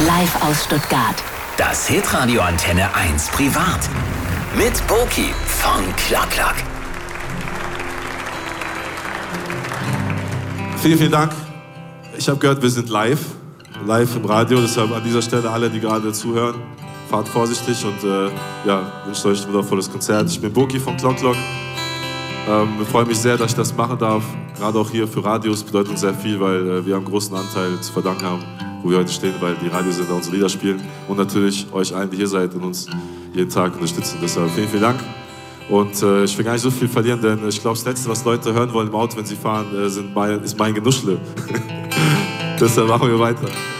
Live aus Stuttgart. Das Hitradio Antenne 1 Privat. Mit Boki von Klack Klack. Vielen, vielen Dank. Ich habe gehört, wir sind live im Radio. Deshalb an dieser Stelle alle, die gerade zuhören, fahrt vorsichtig und wünsche euch ein wundervolles Konzert. Ich bin Boki von Klack Klack. Ich freue mich sehr, dass ich das machen darf. Gerade auch hier für Radios bedeutet uns sehr viel, weil wir einen großen Anteil zu verdanken haben, wo wir heute stehen, weil die Radiosender unsere Lieder spielen. Und natürlich euch allen, die hier seid und uns jeden Tag unterstützen. Deshalb vielen, vielen Dank. Und ich will gar nicht so viel verlieren, denn ich glaube, das Letzte, was Leute hören wollen im Auto, wenn sie fahren, ist mein Genuschle. Deshalb machen wir weiter.